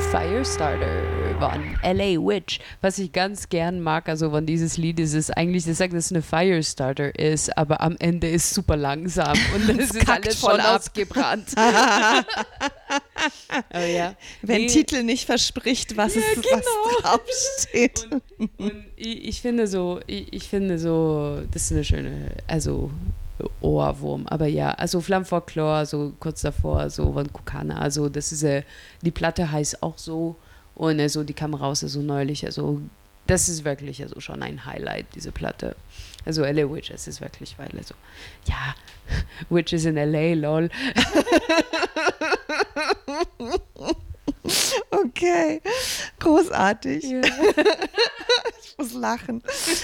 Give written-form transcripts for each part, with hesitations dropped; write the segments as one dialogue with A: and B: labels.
A: Firestarter von LA Witch. Was ich ganz gern mag, also von dieses Lied ist es eigentlich, das sagt, dass es eine Firestarter ist, aber am Ende ist super langsam und es ist alles
B: voll
A: schon
B: ab.
A: ausgebrannt. Aber ja.
B: Wenn
A: Nee,
B: Titel nicht verspricht, was
A: genau.
B: was draufsteht.
A: und ich finde so, das ist eine schöne, also Ohrwurm, aber ja, also Flamme Folklore, so kurz davor, so von Kukana, also das ist, die Platte heißt auch so und also die kam raus, also neulich, also das ist wirklich also schon ein Highlight, diese Platte. Also LA Witch, es ist wirklich, weil also, ja, Witches in LA, lol.
B: Okay, großartig.
A: Ja.
B: Ich muss lachen.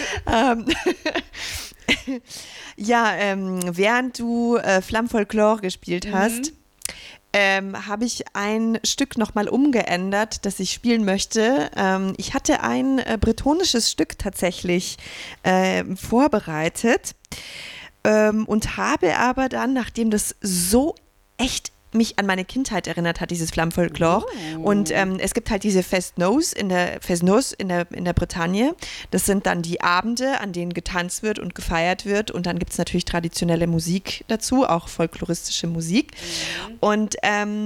B: Während du Flamme Folklore gespielt hast, habe ich ein Stück nochmal umgeändert, das ich spielen möchte. Ich hatte ein bretonisches Stück tatsächlich vorbereitet und habe aber dann, nachdem das so echt mich an meine Kindheit erinnert hat, dieses Flamme Folklore. Und es gibt halt diese Fest-Noz in der Bretagne. Das sind dann die Abende, an denen getanzt wird und gefeiert wird. Und dann gibt es natürlich traditionelle Musik dazu, auch folkloristische Musik. Und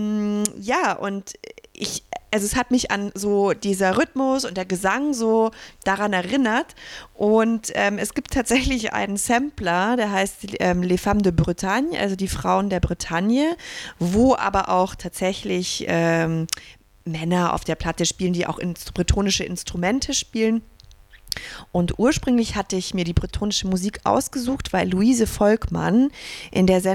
B: also es hat mich an so dieser Rhythmus und der Gesang so daran erinnert. Und es gibt tatsächlich einen Sampler, der heißt Les Femmes de Bretagne, also die Frauen der Bretagne, wo aber auch tatsächlich Männer auf der Platte spielen, die auch bretonische Instrumente spielen. Und ursprünglich hatte ich mir die bretonische Musik ausgesucht, weil Luise Volkmann in der Sendung